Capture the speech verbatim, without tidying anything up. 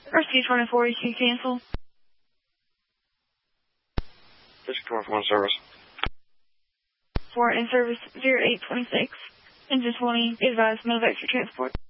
Rescue twenty-four, you can cancel. Rescue twenty-four in service. four in service, zero eight twenty-six. Engine twenty, be advised, no extra transport.